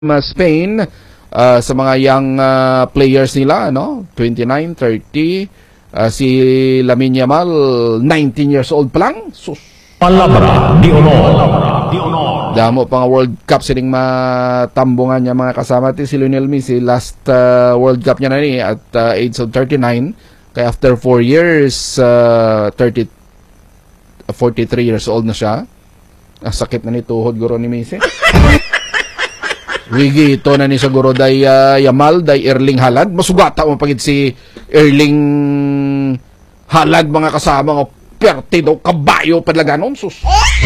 Spain sa mga young players nila, no? 29, 30, si Lamine Yamal 19 years old pa lang. Sus. Palabra di honor. Damo pang World Cup sining matambungan niya mga kasama ti si Lionel Messi last World Cup niya na ni at age of 39 kaya after 4 years 43 years old na siya. Sakit na ni tuhod guro ni Messi. Wigi ito na ni siguro day Yamal, day Erling Haaland. Masugata mo pagit si Erling Haaland mga kasama ng pertido, kabayo padlaganon sus.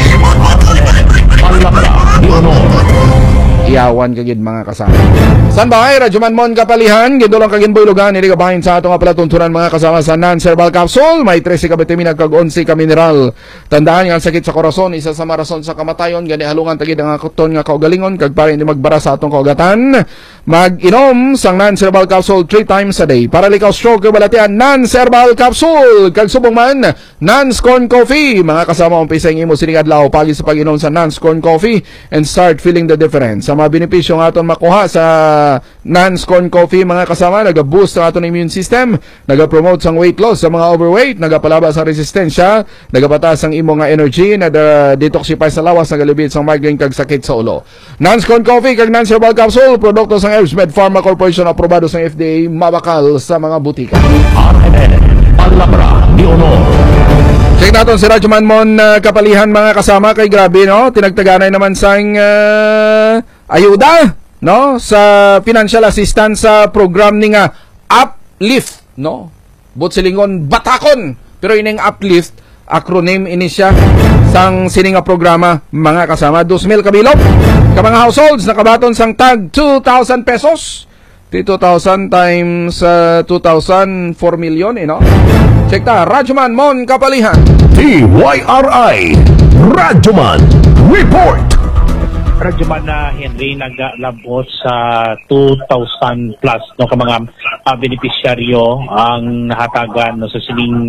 Palabra di honor. Iyawan kagid mga kasama. San bahay, Radyoman Mon Kapalihan, gindulang kagin boylugan, hindi kabahin sa atong apalatuntunan mga kasama sa non-cerebral capsule, may 13 ka vitamin kag 11 ka mineral. Tandaan nga sakit sa korason, isa sa marason sa kamatayon, gani halungan tagid ang akuton nga kaugalingon, kag para hindi magbara sa atong kaugatan, mag-inom sang non-cerebral capsule 3 times a day. Para likaw stroke, balatian, non-cerebral capsule, kag subong man, non-scorn coffee. Mga kasama, umpisa ang imo sining adlaw pagi sa pag-inom sa non-scorn coffee and start feeling the difference. Sa mga benepisyo nga aton makuha sa non-scorn coffee mga kasama, nag-boost ang aton immune system, nag-promote sang weight loss sa mga overweight, nagapalabas ang resistensya, nagabatas ang imo nga energy, nag-detoxify sa lawas, nagalibid sang migraine kag sakit sa ulo. Non-scorn coffee kag non-cerebral capsule, produkto sang Herbsmed Pharma Corporation, aprobado sang FDA, mabakal sa mga butika. RNN, palabra di honor. Check natin si Radyoman Mon Kapalihan mga kasama, kay grabe no, tinagtaganay naman sang ayuda no sa financial assistance sa program ni nga Uplift no. Butsilingon batakon pero ining Uplift acronym ini siya sang sininga programa mga kasama. 2,000 kabilog ka mga households nakabaton sang tag 2,000 pesos. 2,000 times 2,000 4 million no. Check ta, Radyoman Mon Kapalihan. TYRI Radyoman Report. Radyoman na Henry naglabot sa 2,000 plus no ka mga beneficiaryo ang nahatagan no sa sining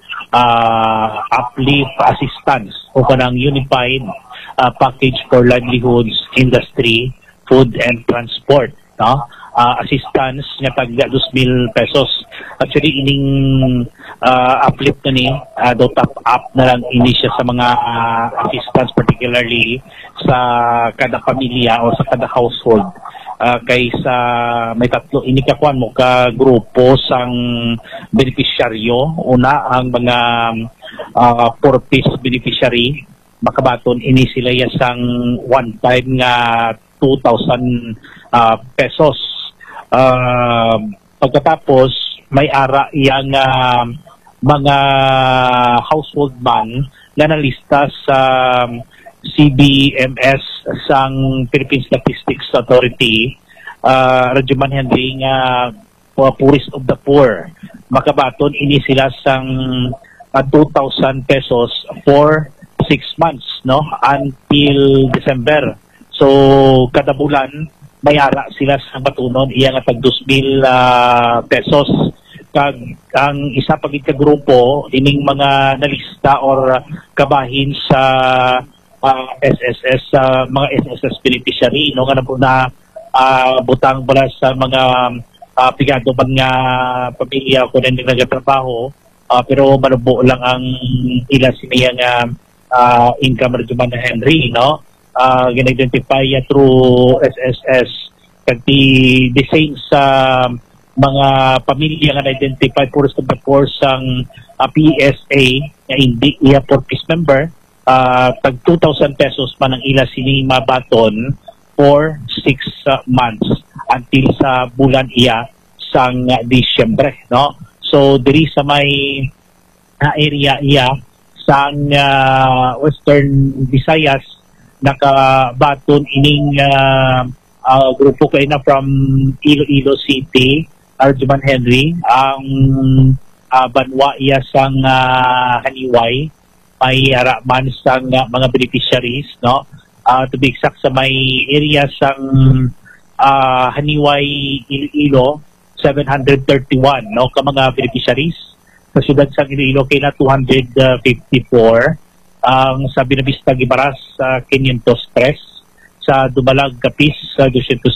Uplift assistance o kanang Unified Package for Livelihoods Industry, Food and Transport no. Assistance nga tagda 2,000 pesos. Actually ining Uplift na ni do top up na lang ini siya sa mga assistance, particularly sa kada pamilya o sa kada household. Kaysa may tatlo ini kakuan mo ka grupo sang beneficiaryo. Una ang mga 4-piece beneficiary, makabaton ini sila sang one time nga 2,000 pesos. Pagkatapos may ara yang mga household man na nalista sa CBMS sang Philippine Statistics Authority, Radyoman Henry nga poorest of the poor, makabaton ini sila sang 2,000 pesos for 6 months no until December. So kada bulan may ara sila sa batunon iya nga tag 2,000 pesos. Kag ang isa pagid ka grupo ining mga nalista or kabahin sa SSS mga SSS beneficiary no nga na butang bala sa mga pigado man nga pamilya ko na nagatrabaho pero malubo lang ang ila siniya nga income Radyoman na Henry no. Gina-identify through SSS kag the same sa mga pamilya nga na-identify poorest of the poor sang PSA nga hindi iya 4-piece member, tag 2,000 pesos man ang ila sini mabaton for 6 months until sa bulan iya sang Disyembre no. So diri sa may area iya sang Western Visayas nakabaton ining grupo kay na from Iloilo City, Radyoman Henry, ang banwa iya sang Haniway, may araman sang mga beneficiaries no. To be exact sa may area sang Haniway Iloilo 731 no ka mga beneficiaries. Sa siyudad sang Iloilo kay na 254. Ang sa Binavista Gibaras 503, sa Dumalag Kapis sa 200